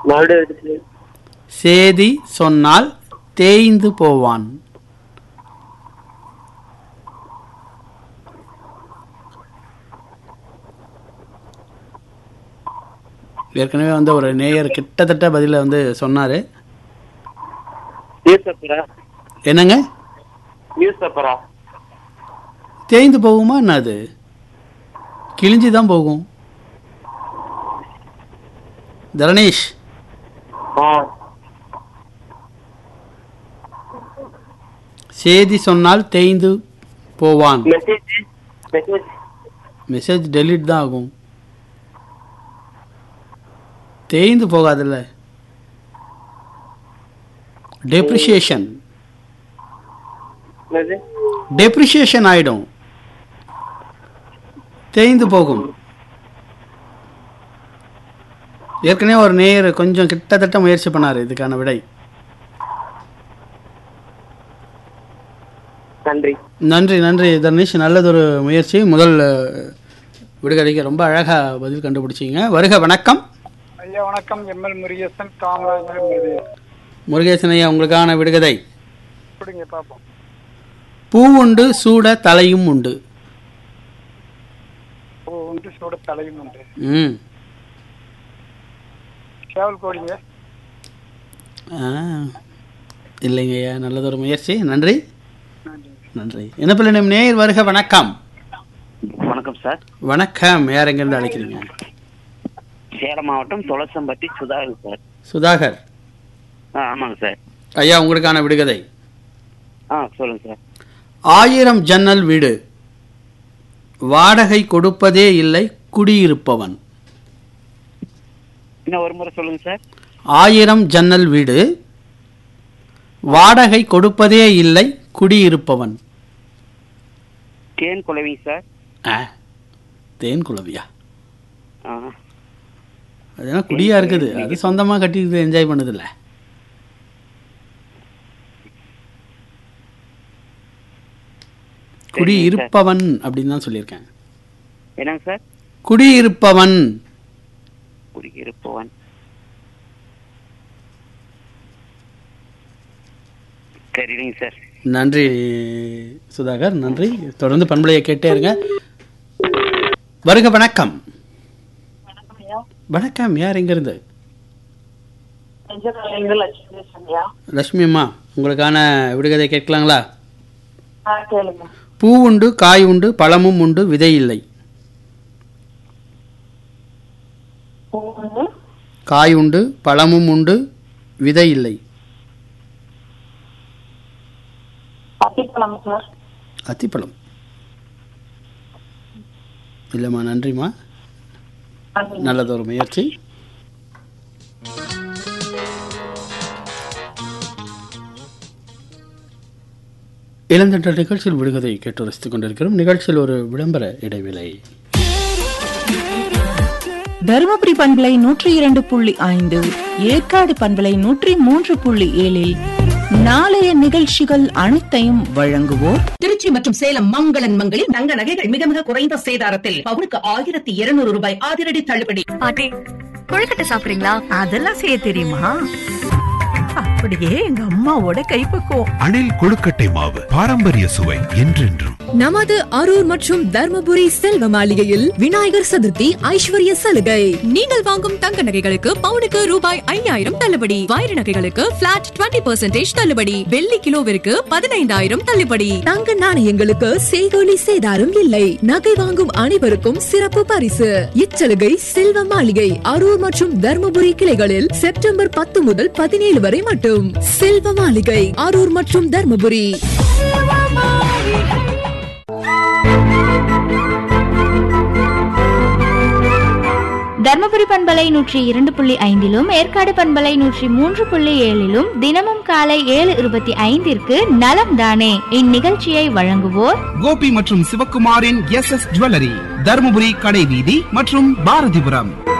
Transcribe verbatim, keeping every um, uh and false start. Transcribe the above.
மறுபடியும் சேதி சொன்னால் தேய்ந்து போவான். ஏற்கனவே வந்து ஒரு நேயர் கிட்டத்தட்ட பதில வந்து சொன்னாரு. என்னங்க? நியூஸ் பேப்பரா? தேய்ந்து போகுமா என்ன? அது கிழிஞ்சுதான் போகும். தரணேஷ், சேதி சொன்னால் தேய்ந்து போவான். மெசேஜ் டெலிட் தான் ஆகும், தேய்ந்து போகாதுல்ல. டெப்ரிசியேஷன் டெப்ரிசியேஷன் ஆயிடும், தேய்ந்து போகும். ஏற்கனவே ஒரு நேயர் கொஞ்சம் கிட்டத்தட்ட முயற்சி பண்ணாரு இதுக்கான விடை. நன்றி நன்றி நன்றி தர்ணேஷ், நல்லதொரு முயற்சி. முதல் விடுகதைக்கு ரொம்ப அழகா பதில் கண்டுபிடிச்சிங்க. வருக. வணக்கம் ஐயா. வணக்கம். எம்எல் முருகேசன், காமராஜர். முருகேசன் ஐயா, உங்களுக்கான விடுகதை. பாப்போம். பூ உண்டு சூட தலையும் உண்டு. பூ உண்டு சூட தலையும் உண்டு. ம் சேவல் கோழிங்க. இல்லைங்க ஐயா, நல்லதொரு முயற்சி. நன்றி நன்றி. என்ன பிள்ளை நேயர், வருக. வணக்கம். வணக்கம் சார். வணக்கம். யார் எங்கிருந்து அழைக்கிறீங்க? சேலம் மாவட்டம் துளசம்பட்டி சுதாகர் சார். சுதாகர். ஆமாங்க சார். ஐயா, உங்களுக்கான விடுகதை. ஆ சொல்லுங்க சார். ஆயிரம் ஜன்னல் வீடு, வாடகை கொடுப்பதே இல்லை குடியிருப்பவன். இன்னும் ஒரு முறை சொல்லுங்க சார். ஆயிரம் ஜன்னல் வீடு, வாடகை கொடுப்பதே இல்லை குடியிருப்பவன். தேன் குளவி சார். தேன் குளவியா? அது குடியா இருக்குது, அது சொந்தமா கட்டிட்டு என்ஜாய் பண்ணதில்ல. குடியிருப்பவன் அப்படின்னு தான் சொல்லியிருக்கேன். என்னங்க சார்? குடியிருப்பவன். குடியிருப்பவன். சரிங்க சார். நன்றி சுதாகர், நன்றி. தொடர்ந்து பண்பலையை கேட்டே இருங்க. வருக. வணக்கம். வணக்கம். யார் எங்க இருந்து? லட்சுமி அம்மா, உங்களுக்கான விடுகதை கேட்கலாங்களா? பூ உண்டு காய் உண்டு பழமும் உண்டு விதை இல்லை. காய் உண்டு பழமும் உண்டு விதை இல்லை. அத்திப்பழம் இல்லைம்மா. நன்றிம்மா, நல்லதொரு முயற்சி. இளந்தட்ட நிகழ்ச்சியில் விடுகதை கேட்டு ரசித்துக் கொண்டிருக்கிறோம். நிகழ்ச்சியில் ஒரு விளம்பர இடைவேளை. தருமபுரி பண்பலை நூற்றி இரண்டு புள்ளி ஐந்து, ஏற்காடு பண்பலை நூற்றி மூன்று புள்ளி ஏழில் நாளைய நிகழ்ச்சிகள் அனைத்தையும் வழங்குவோர் திருச்சி மற்றும் சேலம் மங்களன் மங்களில் தங்க நகைகள் மிக மிக குறைந்த சேதாரத்தில் பவுனுக்கு ஆயிரத்தி இருநூறு ரூபாய் அதிரடி தள்ளுபடி. பாட்டி, கொழுக்கட்டை சாப்பிடுறீங்களா? அதெல்லாம் செய்ய தெரியுமா? அப்படியே எங்க அம்மாவோட கைப்பக்குவம். அணில் கொழுக்கட்டை மாவு, பாரம்பரிய சுவை என்றென்றும். நமது அரூர் மற்றும் தர்மபுரி செல்வ மாளிகையில் விநாயகர் சதுர்த்தி ஐஸ்வர்ய சலுகை. நீங்கள் வாங்கும் தங்க நகைகளுக்கு பவுனுக்கு ரூபாய் ஐயாயிரம் தள்ளுபடி, வைர நகைகளுக்கு பிளாட் இருபது பர்சன்டேஜ் தள்ளுபடி, வெள்ளி கிலோவிற்கு பதினைந்தாயிரம் தள்ளுபடி, தங்க நாணயங்களுக்கு செய்கூலி சேதாரம் இல்லை. நகை வாங்கும் அனைவருக்கும் சிறப்பு பரிசு. இச்சலுகை செல்வ மாளிகை அரூர் மற்றும் தர்மபுரி கிளைகளில் செப்டம்பர் பத்து முதல் பதினேழு வரை மட்டும். செல்வ மாளிகை அரூர் மற்றும் தர்மபுரி. தர்மபுரி பண்பலை நூற்றி இரண்டு புள்ளி ஐந்திலும் ஏற்காடு பண்பலை நூற்றி மூன்று புள்ளி ஏழிலும் தினமும் காலை ஏழு இருபத்தி ஐந்திற்கு நலம் தானே இந்நிகழ்ச்சியை வழங்குவோர் கோபி மற்றும் சிவக்குமாரின் எஸ் எஸ் ஜுவல்லரி, தர்மபுரி கடை வீதி மற்றும் பாரதிபுரம்.